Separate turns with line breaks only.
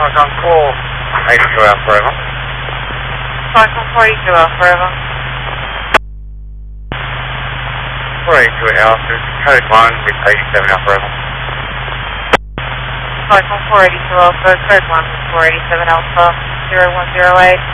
Falcon 482 Alpha Bravo.
Falcon 482 Alpha Bravo.
482 Alpha, code 1 with 87 Alpha Bravo.
Falcon 482 Alpha, code 1 with 487 Alpha, 0108.